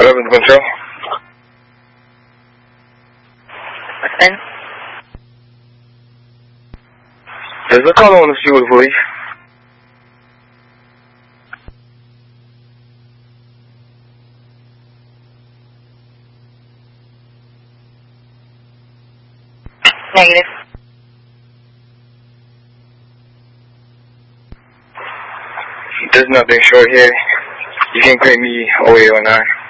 11 control. What's in? There's a call on the fuel, police. Negative. There's nothing short here. You can claim me 0809.